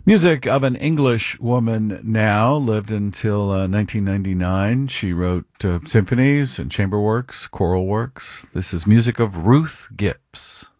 Music of an English woman now, lived until 1999. She wrote symphonies and chamber works, choral works. This is music of Ruth Gibbs.